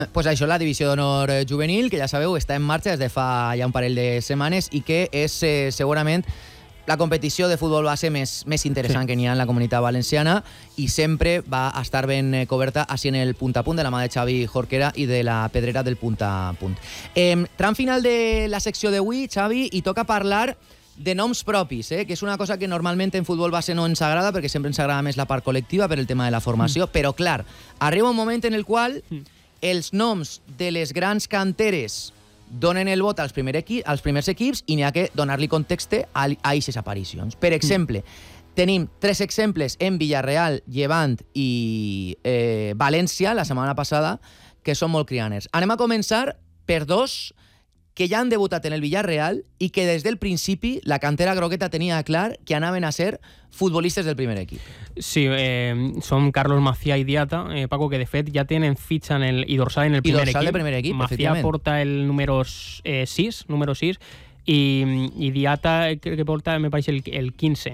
Pues això, la divisió d'honor juvenil, que ja sabeu, està en marxa des de fa ja un parell de setmanes i que és segurament la competició de futbol base més interessant que n'hi ha en la comunitat valenciana i sempre va estar ben coberta així en el punt a punt de la mà de Xavi Jorquera i de la pedrera del punt a punt. Tram final de la secció d'avui, Xavi, i toca parlar de noms propis, que és una cosa que normalment en futbol base no ens agrada perquè sempre ens agrada més la part col·lectiva per el tema de la formació, però clar, arriba un moment en el qual els noms de les grans canteres donen el vot als primers equips i n'hi ha que donar-li context a aquestes aparicions. Per exemple, tenim 3 exemples en Villarreal, Llevant i València la setmana passada que són molt crianers. Anem a començar per 2 que ja han debutat en el Villarreal i que des del principi la cantera grogueta tenia clar que anaven a ser futbolistes del primer equip. Sí, són Carlos Macià i Diata, Paco, que de fet ja tenen fitxa i dorsal en el primer equip. I dorsal de primer equip, Macià porta el número 6, i Diata crec que porta, me pareix, el 15,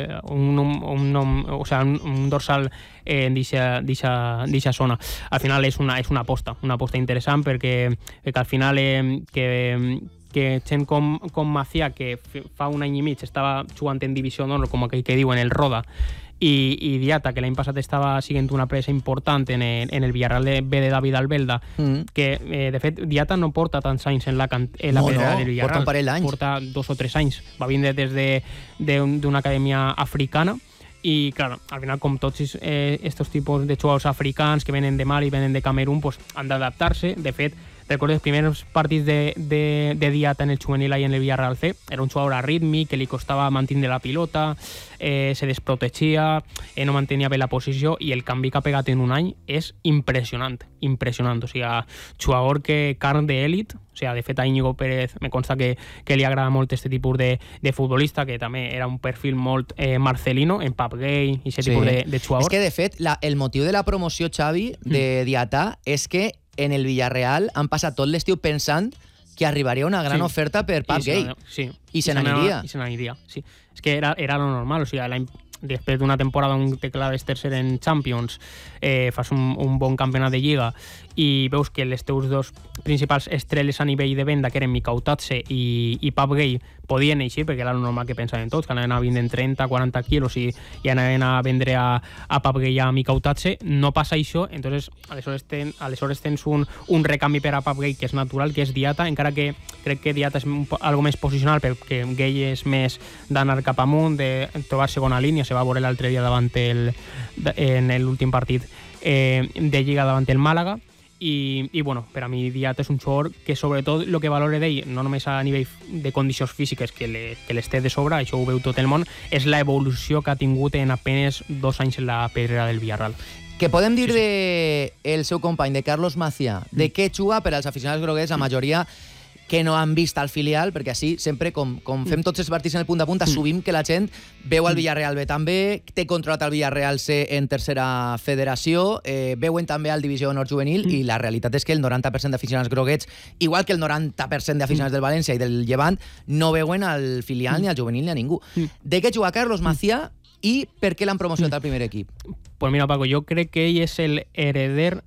un dorsal en dicha zona. Al final és una aposta interessant perquè al final que gent com Macià, que fa un any i mig estava jugant en divisió d'honor, com aquell que diuen, el Roda, i Diata, que l'any passat estava siguent una presa important en el Villarreal de David Albelda, que de fet Diata no porta tants anys en la pedra del Villarreal, porta un parell d'anys, porta 2 o 3 anys, va vindre des d'una acadèmia africana i clar, al final com tots estos tipus de jugadors africans que venen de Mali, venen de Camerún, pues, han d'adaptar-se. De fet, recordo els primers partits de Diata en el juvenil i en el Villarreal C, era un jugador arrítmic, que li costava mantenir la pilota, se desprotegia, no mantenia bé la posició, i el canvi que ha pegat en un any és impressionant. O sigui, jugador que carn d'èlit. O sigui, de fet, a Íñigo Pérez me consta que li agrada molt aquest tipus de futbolista, que també era un perfil molt Marcelino, en Pap Gay, i aquest tipus de jugador. És que, de fet, el motiu de la promoció, Xavi, de Diata, és que en el Villarreal han passat tot l'estiu pensant que arribaria una gran oferta per Pap Gay. I se n'aniria. Sí. És que era lo normal. O sigui, després d'una temporada on te claves tercer en Champions, fas un bon campionat de Lliga i veus que les teus 2 principals estrelles a nivell de venda, que eren Mikautatse i Pap Gay, podien eixir, perquè era el normal que pensaven tots, que anaven a vindre en 30-40 quilos i anaven a vendre a Pap Gay i a Mikautatse. No passa això, entonces aleshores tens un recanvi per a Pap Gay que és natural, que és Diata, encara que crec que Diata és algo més posicional, perquè Gay és més d'anar cap amunt, de trobar segona línia. Se va veure l'altre dia en l'últim partit de Lliga davant el Màlaga. I bueno, per a mi Diata és un jugador que sobretot el que valora d'ell, no només a nivell de condicions físiques, que les té de sobre, això ho veu tot el món, és l'evolució que ha tingut en apenes 2 anys en la pedrera del Villarreal. Què podem dir del seu company, de Carlos Macià? De què juga per als aficionats groguers, la majoria que no han vist al filial, perquè així sempre, com fem tots els partits en el punt a punt, assumim que la gent veu el Villarreal B també, té controlat el Villarreal C en tercera federació, veuen també al divisió d'honor juvenil, i la realitat és que el 90% d'aficionats groguets, igual que el 90% d'aficionats del València i del Llevant, no veuen al filial, ni al juvenil, ni a ningú. De què juga Carlos Macià i per què l'han promocionat al primer equip? Pues mira, Paco, jo crec que ell és el hereder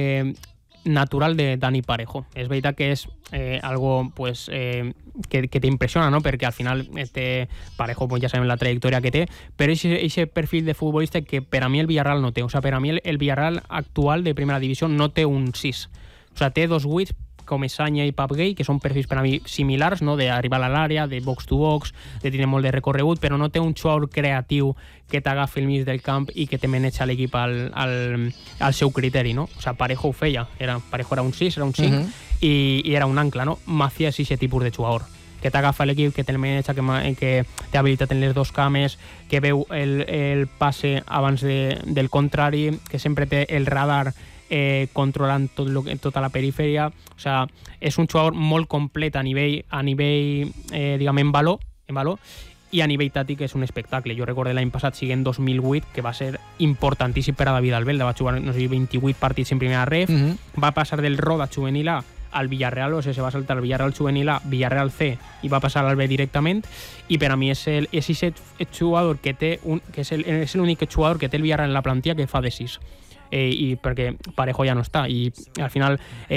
natural de Dani Parejo. És veritat que és algo pues, que t'impressiona, no? Perquè al final Parejo pues, ja sabem la trajectòria que té, però aquest perfil de futbolista que per a mi el Villarreal no té. O sigui, per a mi el Villarreal actual de primera divisió no té un 6. O sigui, té 2 8 com Esanya i Pap Gay, que són perfils per a mi similars, no? D'arribar a l'àrea, de box to box, de tenir molt de recorregut, però no té un jugador creatiu que t'agafi el mig del camp i que te maneja l'equip al seu criteri, no? O sigui, Parejo ho feia. Parejo era un 6, era un 5, i era un ancla, no? Macià és aquest tipus de jugador, que t'agafa l'equip, que te'l maneja, que té habilitat en les 2 cames, que veu el passe abans del contrari, que sempre té el radar controlant tota la perifèria. O sigui, és un jugador molt complet a nivell diguem, en valor, i a nivell tàctic és un espectacle. Jo recordo l'any passat, siguent 2008, que va ser importantíssim per a David Albelda. Va jugar, no sé, 28 partits en primera ref, va passar del Roda juvenil A al Villarreal, o sigui, se va saltar el Villarreal juvenil A, Villarreal C, i va passar al B directament, i per a mi és aquest jugador que té és l'únic jugador que té el Villarreal en la plantilla que fa de 6. i perquè Parejo ja no està, i al final